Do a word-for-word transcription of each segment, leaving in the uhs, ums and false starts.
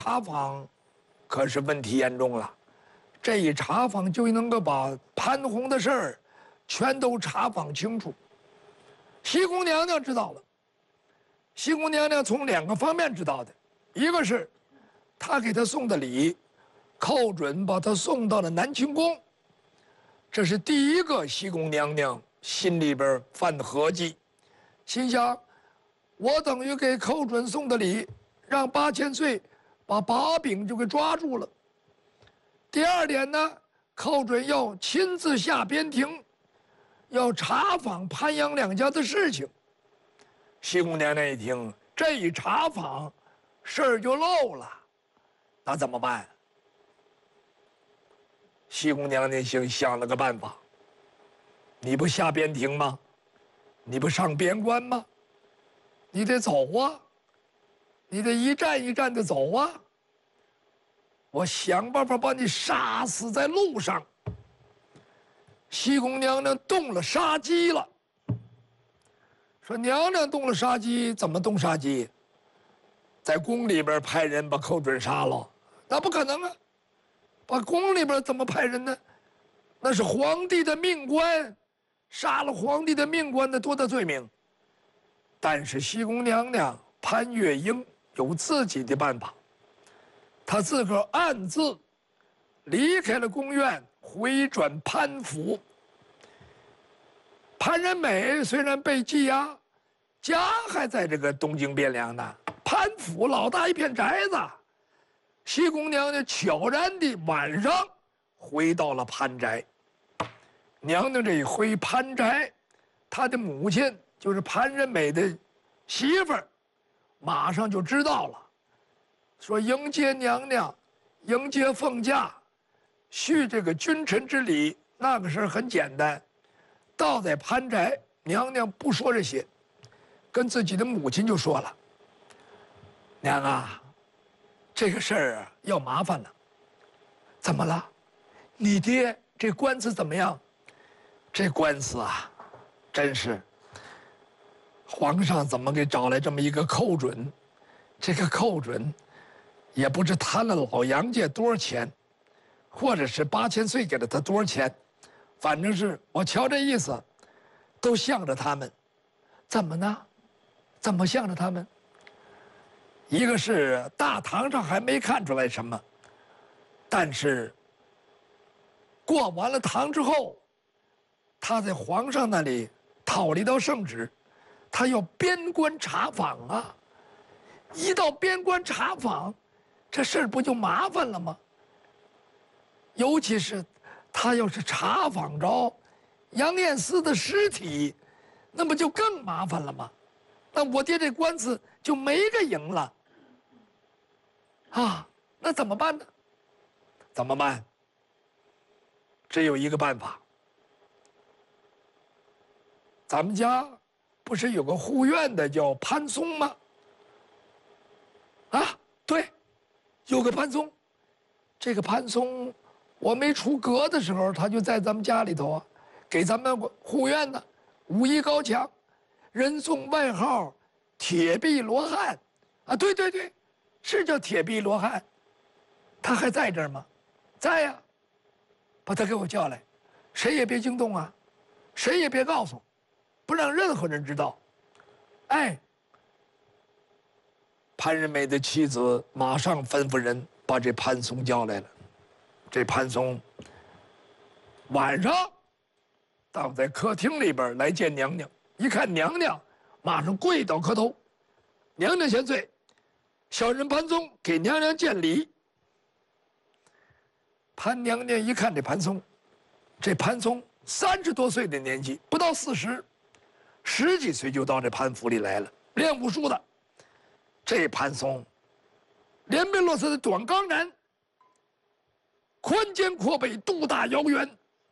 查访可是问题严重了，这一查访就能够把潘洪的事儿全都查访清楚。西宫娘娘知道了，西宫娘娘从两个方面知道的，一个是她给她送的礼，寇准把她送到了南清宫，这是第一个西宫娘娘心里边犯的合计，心想我等于给寇准送的礼，让八千岁把把柄就给抓住了。第二点呢，寇准要亲自下边庭，要查访潘阳两家的事情。西宫娘娘一听，这一查访，事儿就漏了，那怎么办？西宫娘娘想想了个办法，你不下边庭吗？你不上边关吗？你得走啊，你得一站一站的走啊。我想办法把你杀死在路上。西宫娘娘动了杀机了，说娘娘动了杀机，怎么动杀机？在宫里边派人把寇准杀了，那不可能啊！把宫里边怎么派人呢？那是皇帝的命官，杀了皇帝的命官，那多大罪名？但是西宫娘娘潘月英有自己的办法，她自个儿暗自离开了宫院，回转潘府。潘仁美虽然被羁押，家还在这个东京汴梁呢。潘府老大一片宅子，西宫娘娘悄然地晚上回到了潘宅。娘娘这一回潘宅，她的母亲就是潘仁美的媳妇儿，马上就知道了，说迎接娘娘，迎接奉驾，叙这个君臣之礼，那个事儿很简单。到在潘宅，娘娘不说这些，跟自己的母亲就说了：“娘啊，这个事儿啊要麻烦了。怎么了？你爹这官司怎么样？这官司啊，真是皇上怎么给找来这么一个寇准？这个寇准也不知贪了老杨家多少钱，或者是八千岁给了他多少钱。”反正是我瞧这意思，都向着他们，怎么呢？怎么向着他们？一个是大堂上还没看出来什么，但是过完了堂之后，他在皇上那里讨了一道圣旨，他要边关查访啊。一到边关查访，这事儿不就麻烦了吗？尤其是他要是查访着杨彦思的尸体，那不就更麻烦了吗？那我爹这官司就没个赢了啊！那怎么办呢？怎么办？只有一个办法。咱们家不是有个护院的叫潘松吗？啊，对，有个潘松。这个潘松，我没出阁的时候，他就在咱们家里头啊，给咱们护院呢，武艺高强，人送外号“铁臂罗汉”，啊，对对对，是叫铁臂罗汉。他还在这儿吗？在呀，把他给我叫来，谁也别惊动啊，谁也别告诉，不让任何人知道。哎，潘仁美的妻子马上吩咐人把这潘松叫来了。这潘松晚上倒在客厅里边来见娘娘，一看娘娘，马上跪倒磕头：“娘娘千岁，小人潘松给娘娘见礼。”潘娘娘一看这潘松，这潘松三十多岁的年纪，不到四十，十几岁就到这潘府里来了，练武术的。这潘松连边落色的短钢男，宽肩阔背，肚大腰圆。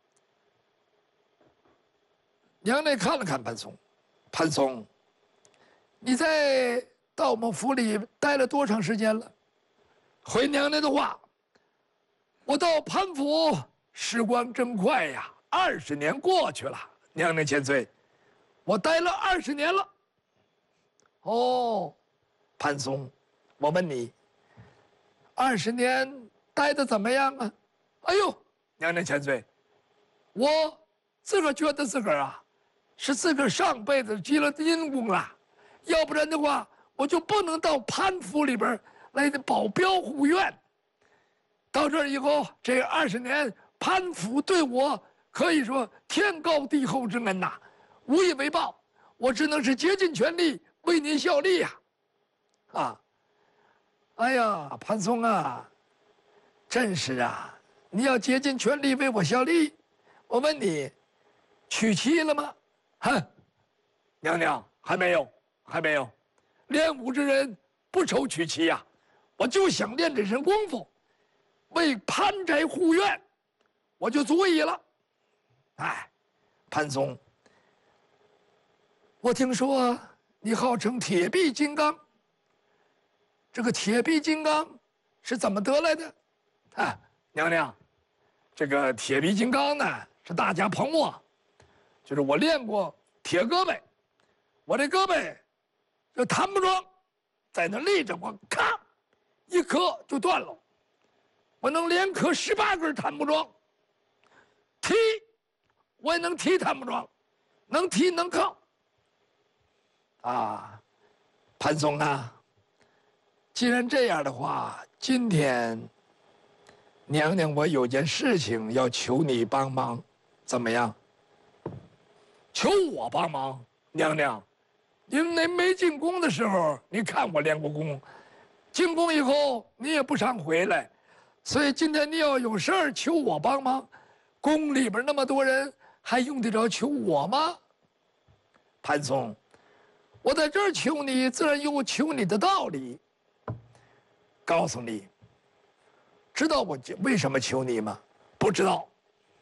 娘娘看了看潘松，潘松，你在到我们府里待了多长时间了？回娘娘的话，我到潘府时光真快呀，二十年过去了。娘娘千岁，我待了二十年了。哦，潘松，我问你， 二十年待的怎么样啊？哎呦，娘娘千岁，我自个儿觉得自个儿啊，是自个儿上辈子积了阴功了，要不然的话，我就不能到潘府里边来保镖护院。到这儿以后，这二十年，潘府对我可以说天高地厚之恩呐，无以为报，我只能是竭尽全力为您效力呀！啊，哎呀，潘松啊，真是啊，你要竭尽全力为我效力，我问你，娶妻了吗？哼，娘娘还没有，还没有，练武之人不愁娶妻呀，我就想练这身功夫。为潘宅护院，我就足矣了。哎，潘松，我听说你号称铁臂金刚，这个铁臂金刚是怎么得来的？啊，娘娘，这个铁臂金刚呢是大家捧我，就是我练过铁胳膊，我这胳膊就弹不桩，在那立着，我咔一磕就断了。我能连磕十八根弹木桩，踢我也能踢弹木桩，能踢能靠。啊，潘松啊，既然这样的话，今天娘娘我有件事情要求你帮忙，怎么样？求我帮忙，娘娘，因为没进宫的时候，你看我练过功，进宫以后你也不常回来。所以今天你要有事儿求我帮忙，宫里边那么多人，还用得着求我吗？潘松，我在这儿求你，自然有求你的道理。告诉你，知道我为什么求你吗？不知道。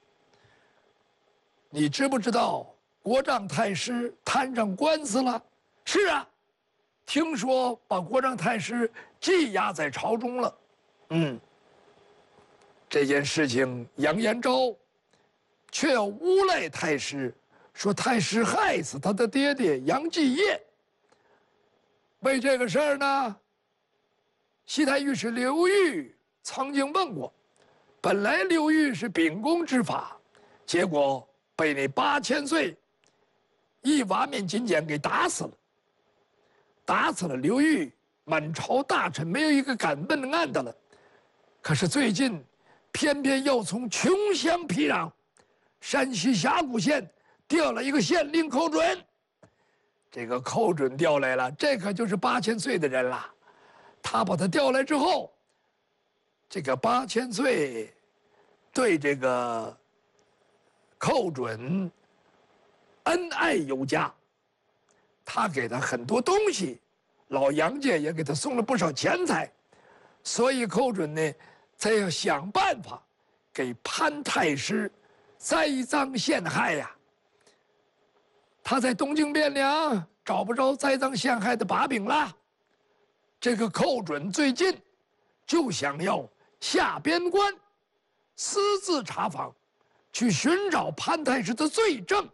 你知不知道国丈太师摊上官司了？是啊，听说把国丈太师羁押在朝中了。嗯。这件事情，杨延昭却要诬赖太师，说太师害死他的爹爹杨继业。为这个事儿呢，西太御史刘裕曾经问过，本来刘裕是秉公执法，结果被那八千岁一瓦面金简给打死了。打死了刘裕，满朝大臣没有一个敢问案的了。可是最近，偏偏要从穷乡僻壤、山西峡谷县调来一个县令寇准。这个寇准调来了，这可就是八千岁的人了。他把他调来之后，这个八千岁对这个寇准恩爱有加，他给他很多东西，老杨家也给他送了不少钱财，所以寇准呢，才要想办法给潘太师栽赃陷害呀。他在东京汴梁找不着栽赃陷害的把柄了。这个寇准最近就想要下边关，私自查访，去寻找潘太师的罪证。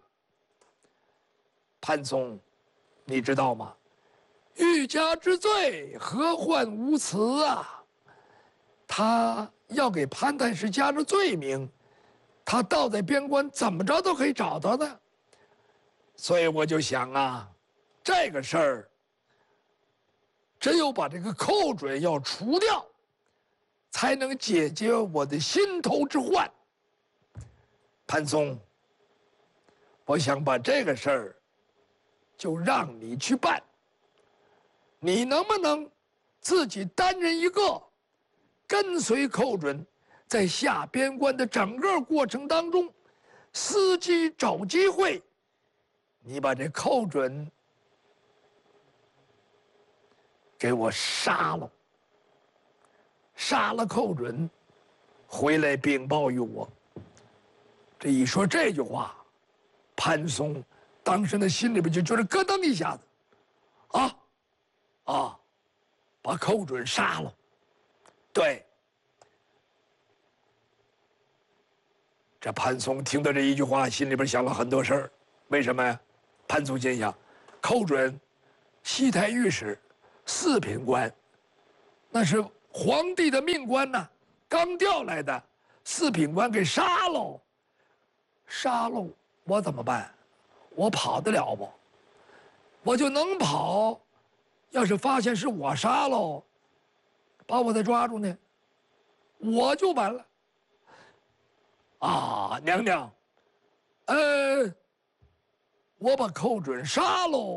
潘松，你知道吗？欲加之罪，何患无辞啊！他要给潘太师加上罪名，他倒在边关，怎么着都可以找到的。所以我就想啊，这个事儿，只有把这个寇准要除掉，才能解决我的心头之患。潘松，我想把这个事儿就让你去办，你能不能自己担任一个，跟随寇准，在下边关的整个过程当中，伺机找机会，你把这寇准给我杀了，杀了寇准，回来禀报于我。这一说这句话，潘松当时的心里边就觉得咯噔一下子，啊啊，把寇准杀了。对，这潘松听到这一句话，心里边想了很多事儿。为什么呀？潘松心想，寇准，西台御史，四品官，那是皇帝的命官呢，刚调来的四品官给杀喽，杀喽，我怎么办？我跑得了不？我就能跑，要是发现是我杀喽，把我再抓住呢，我就完了。啊，娘娘，呃，我把寇准杀喽。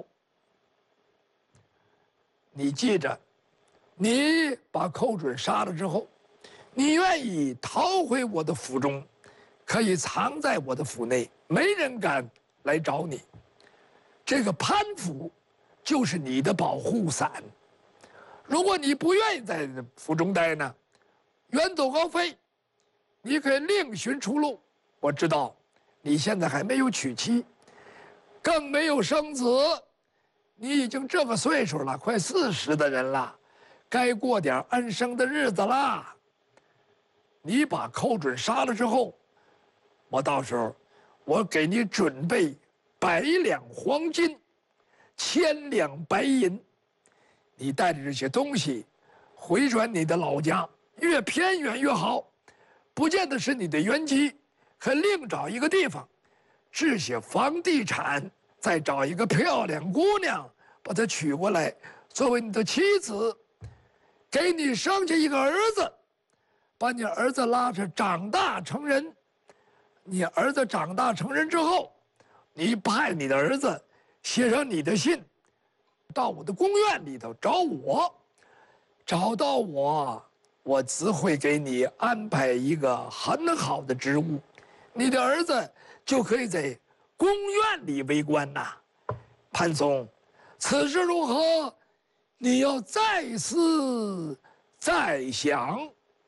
你记着，你把寇准杀了之后，你愿意逃回我的府中，可以藏在我的府内，没人敢来找你。这个潘府就是你的保护伞。如果你不愿意在府中待呢，远走高飞，你可以另寻出路。我知道你现在还没有娶妻，更没有生子，你已经这个岁数了，快四十的人了，该过点安生的日子啦。你把寇准杀了之后，我到时候我给你准备百两黄金，千两白银，你带着这些东西回转你的老家，越偏远越好。不见得是你的原籍，可另找一个地方，置些房地产，再找一个漂亮姑娘，把她娶过来作为你的妻子，给你生下一个儿子，把你儿子拉扯长大成人。你儿子长大成人之后，你派你的儿子写上你的信，到我的宫院里头找我，找到我，我自会给你安排一个很好的职务，你的儿子就可以在宫院里为官呐。潘松，此事如何？你要再思再想。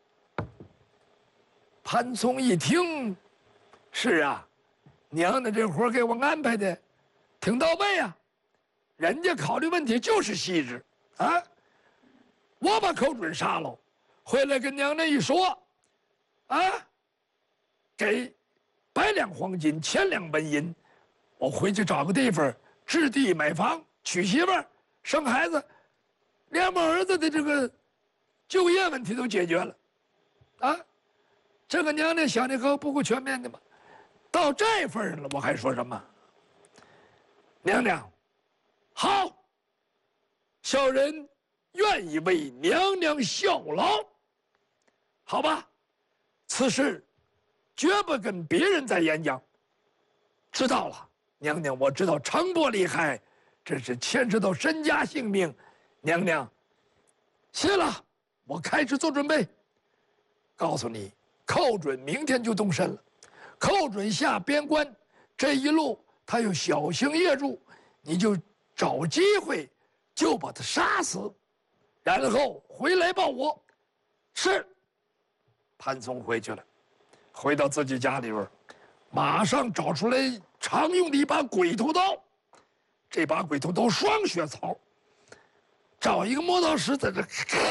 潘松一听，是啊，娘的这活给我安排的挺到位啊，人家考虑问题就是细致啊。我把寇准杀了，回来跟娘娘一说，啊，给百两黄金，千两纹银，我回去找个地方置地买房，娶媳妇儿，生孩子，连我儿子的这个就业问题都解决了，啊，这个娘娘想的可不够全面的嘛。到这份儿了，我还说什么？娘娘，好，小人愿意为娘娘效劳。好吧，此事绝不跟别人再演讲。知道了，娘娘，我知道程伯厉害，这是牵涉到身家性命。娘娘，谢了，我开始做准备。告诉你，寇准明天就动身了。寇准下边关，这一路他有小心夜入，你就找机会就把他杀死，然后回来报我。是。潘松回去了，回到自己家里边，马上找出来常用的一把鬼头刀。这把鬼头刀双血槽，找一个磨刀石在这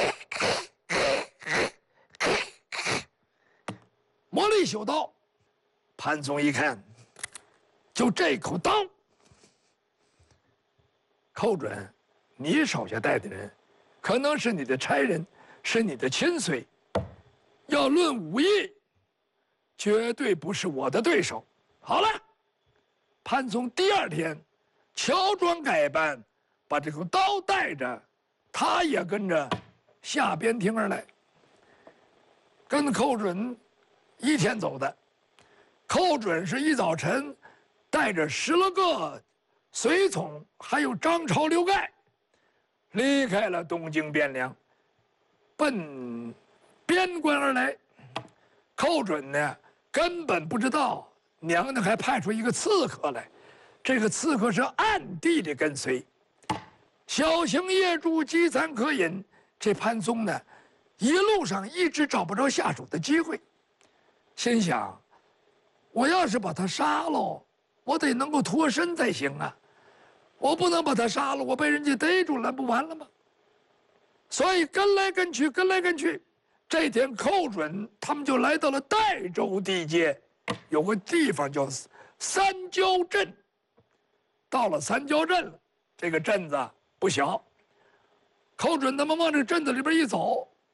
磨了一宿刀。潘松一看，就这口刀。寇准，你手下带的人，可能是你的差人，是你的亲随。要论武艺，绝对不是我的对手。好了，潘松第二天乔装改扮，把这口刀带着，他也跟着下边庭而来，跟寇准一天走的。寇准是一早晨带着十来个随从，还有张超、刘盖，离开了东京汴梁，奔边关而来。寇准呢，根本不知道娘娘还派出一个刺客来，这个刺客是暗地里跟随，小行夜住，饥餐渴饮。这潘松呢，一路上一直找不着下手的机会，心想，我要是把他杀了，我得能够脱身才行啊！我不能把他杀了，我被人家逮住了，不完了吗？所以跟来跟去，跟来跟去。这天，寇准他们就来到了代州地界，有个地方叫三交镇。到了三交镇了，这个镇子不小。寇准他们往这镇子里边一走，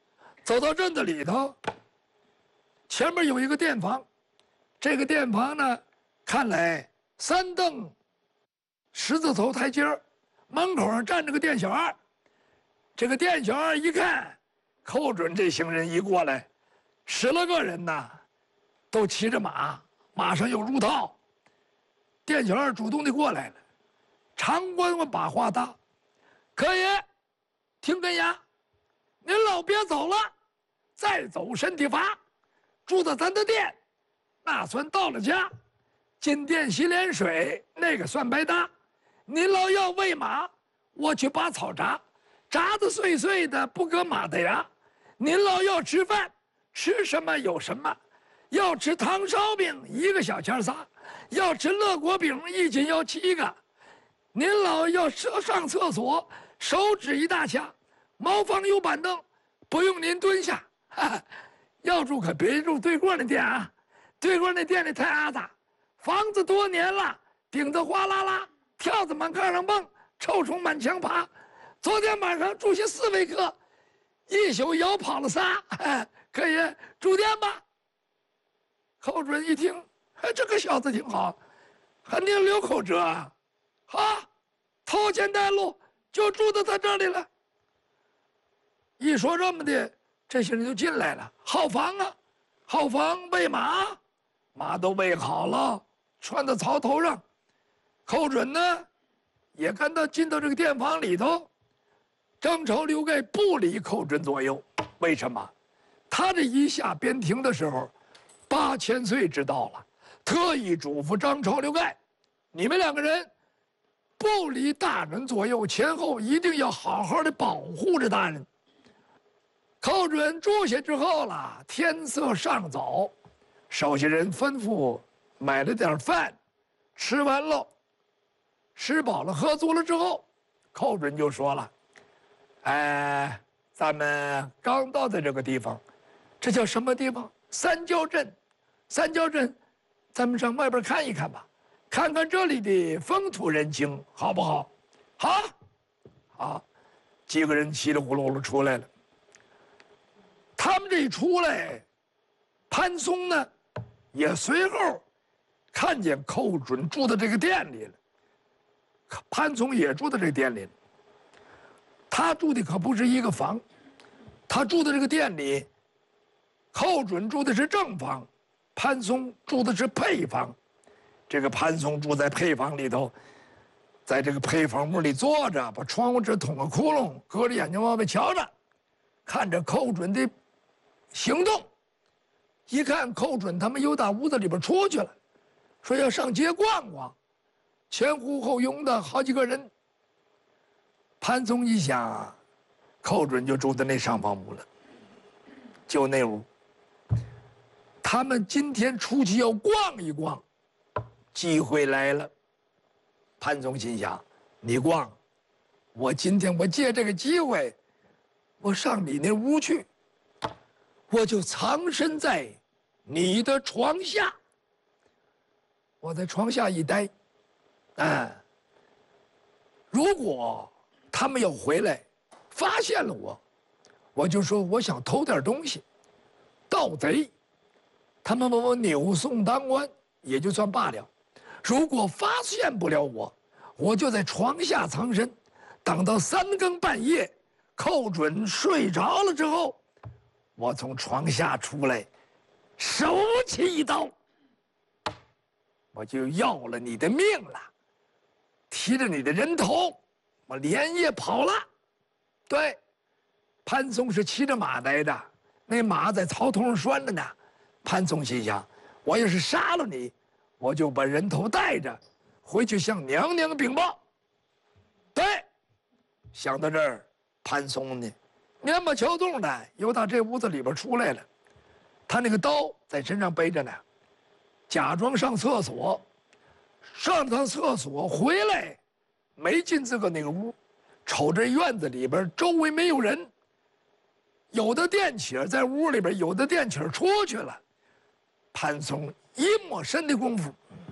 走到镇子里头，前面有一个店房，这个店房呢，看来三凳十字头台阶儿，门口上站着个店小二。这个店小二一看，寇准这行人一过来，十来个人呐，都骑着马，马上有入套。店小二主动的过来了，长官我把话搭，可爷，听根呀，您老别走了，再走身体乏，住到咱的店，那算到了家。进店洗脸水，那个算白搭。您老要喂马，我去把草铡，铡子碎碎的，不搁马的牙。您老要吃饭，吃什么有什么。要吃糖烧饼，一个小钱仨；要吃乐果饼，一斤要七个。您老要上上厕所，手指一大掐。茅房有板凳，不用您蹲下。哈哈，要住可别住对过那店啊，对过那店里太阿杂，房子多年了，顶子哗啦啦，跳子满炕上蹦，臭虫满墙爬。昨天晚上住下四位客，一宿摇跑了仨。可爷住店吧。寇准一听，哎，这个小子挺好，还宁留口辙啊！好，头前带路，就住到他这里了。一说这么的，这些人就进来了。好房啊，好房，喂马，马都喂好了，拴到槽头上。寇准呢，也跟他进到这个店房里头。张朝刘盖不离寇准左右，为什么？他这一下边庭的时候，八千岁知道了，特意嘱咐张朝刘盖，你们两个人不离大人左右，前后一定要好好的保护着大人。寇准住下之后了，天色尚早，手下人吩咐买了点饭，吃完喽，吃饱了喝足了之后，寇准就说了：“哎，咱们刚到的这个地方，这叫什么地方？三焦镇。三焦镇，咱们上外边看一看吧，看看这里的风土人情，好不好？好，好，几个人稀里呼噜噜出来了。他们这一出来，潘松呢，也随后看见寇准住在这个店里了。潘松也住在这个店里了。他住的可不是一个房，他住的这个店里，寇准住的是正房，潘松住的是配房。这个潘松住在配房里头，在这个配房屋里坐着，把窗户纸捅个窟窿，隔着眼睛往外瞧着，看着寇准的行动。一看寇准他们又打屋子里边出去了，说要上街逛逛，前呼后拥的好几个人。潘松一想啊，寇准就住在那上房屋了，就那屋。他们今天出去要逛一逛，机会来了。潘松心想：你逛，我今天我借这个机会，我上你那屋去，我就藏身在你的床下。我在床下一待，啊，如果他们要回来，发现了我，我就说我想偷点东西，盗贼。他们把我扭送当官，也就算罢了。如果发现不了我，我就在床下藏身，等到三更半夜，寇准睡着了之后，我从床下出来，手起一刀，我就要了你的命了，提着你的人头，我连夜跑了。对，潘松是骑着马来的，那马在槽头上拴着呢。潘松心想：我要是杀了你，我就把人头带着回去向娘娘禀报。对，想到这儿，潘松呢，蔫巴敲动的又到这屋子里边出来了。他那个刀在身上背着呢，假装上厕所，上了趟厕所回来，没进自个那个屋，瞅这院子里边周围没有人，有的电起在屋里边，有的电起出去了。潘松一抹身的功夫，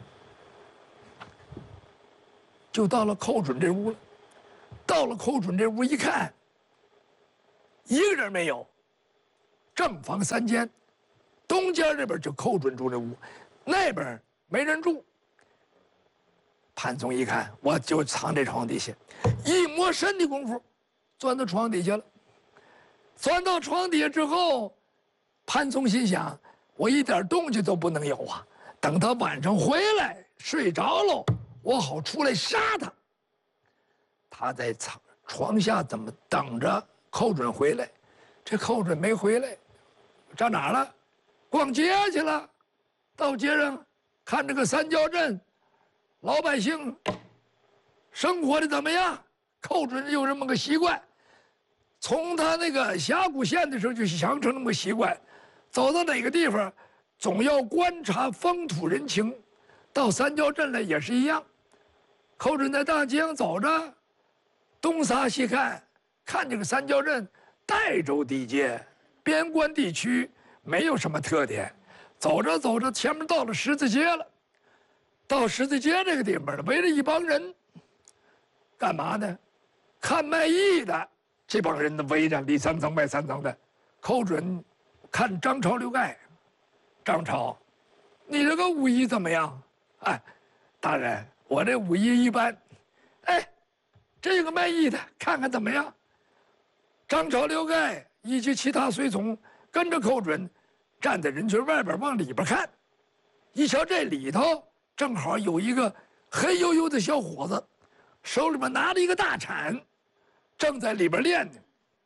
就到了寇准这屋了。到了寇准这屋一看，一个人没有， 正房三间，东间这边就寇准住的屋，那边没人住。潘松一看，我就藏这床底下，一摸身的功夫，钻到床底下了。钻到床底下之后，潘松心想：我一点动静都不能有啊！等他晚上回来睡着了，我好出来杀他。他在床床下怎么等着寇准回来？这寇准没回来，上哪儿了？逛街去了。到街上看这个三角镇，老百姓生活的怎么样？寇准有这么个习惯，从他那个峡谷县的时候就养成那么个习惯，走到哪个地方，总要观察风土人情。到三角镇来也是一样。寇准在大街上走着，东撒西看，看这个三角镇代州地界，边关地区没有什么特点。走着走着，前面到了十字街了。到十字街这个地方了，围着一帮人，干嘛呢？看卖艺的。这帮人呢围着里三层外三层的。寇准看张超、刘盖，张超，你这个武艺怎么样？哎，大人，我这武艺一般。哎，这个卖艺的看看怎么样？张超、刘盖以及其他随从跟着寇准，站在人群外边往里边看。一瞧这里头正好有一个黑黝黝的小伙子，手里面拿着一个大铲，正在里边练呢。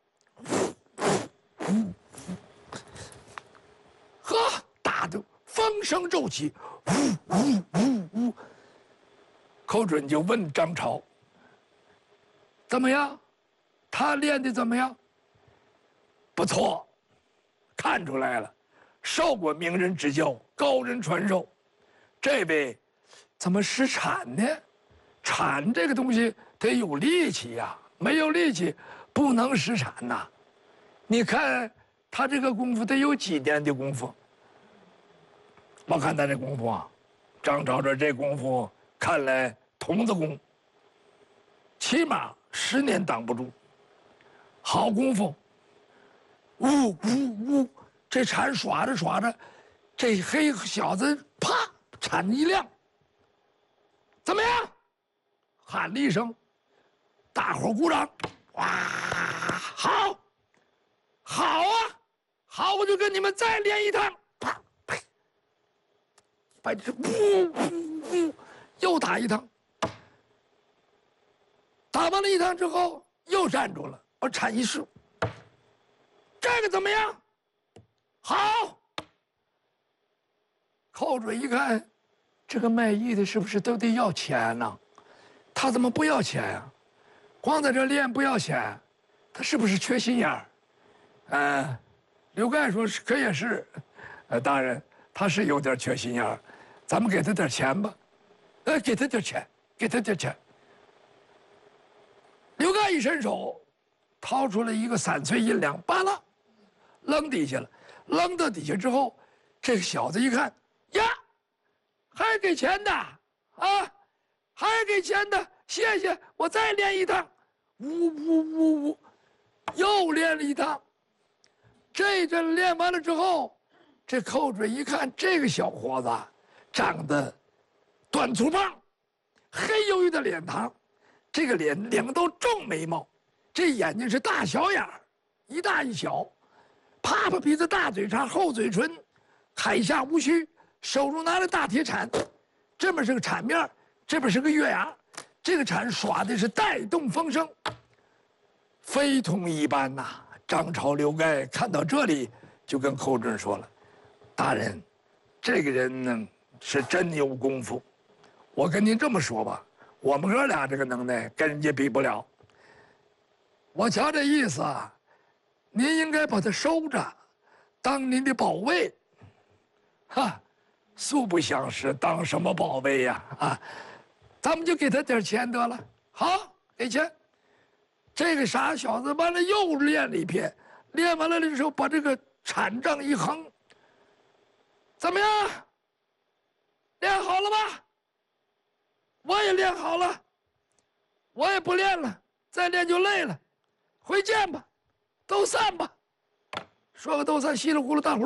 呵，打得风声骤起，呜呜呜呜。寇准就问张超：“怎么样？他练的怎么样？”不错，看出来了，受过名人指教，高人传授。这位怎么使铲呢？铲这个东西得有力气呀、啊，没有力气不能使铲呐。你看他这个功夫得有几年的功夫？我看他这功夫啊，张超这这功夫看来童子功，起码十年挡不住。好功夫，呜呜呜，这铲耍着耍着，这黑小子啪铲一亮，怎么样？喊了一声，大伙鼓掌，哇，好，好啊，好，我就跟你们再练一趟，啪呸，把这呜呜呜又打一趟，打完了一趟之后又站住了，我铲一试，这个怎么样？好。寇准一看，这个卖艺的是不是都得要钱呢、啊？他怎么不要钱呀、啊？光在这练不要钱，他是不是缺心眼儿？呃，刘盖说是可也是，呃，大人他是有点缺心眼儿，咱们给他点钱吧，呃，给他点钱，给他点钱。刘盖一伸手，掏出来一个散碎银两，扒拉，扔底下了。扔到底下之后，这个小子一看，呀，还给钱的啊！还给钱的，谢谢，我再练一趟，呜呜呜呜，又练了一趟。这阵练完了之后，这寇准一看这个小伙子长得短粗胖，黑黝黝的脸庞，这个脸两道重眉毛，这眼睛是大小眼儿，一大一小，啪啪鼻子，大嘴茬，厚嘴唇，海下无须，手中拿着大铁铲，这边是个铲面，这边是个月牙，这个铲耍的是带动风声，非同一般呐、啊！张超、刘盖看到这里，就跟寇准说了：“大人，这个人呢是真有功夫。我跟您这么说吧，我们哥俩这个能耐跟人家比不了。我瞧这意思啊，您应该把他收着，当您的保卫。哈，素不相识，当什么保卫呀？啊，咱们就给他点钱得了。好，给钱。”这个傻小子完了又练了一遍，练完了的时候把这个铲杖一横，怎么样？练好了吧？我也练好了，我也不练了，再练就累了，回见吧，都散吧。 说个逗三，稀里糊涂大伙